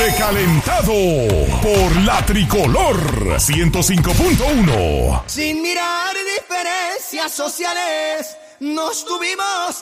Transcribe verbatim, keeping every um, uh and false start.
Recalentado por la Tricolor ciento cinco punto uno. Sin mirar diferencias sociales, nos tuvimos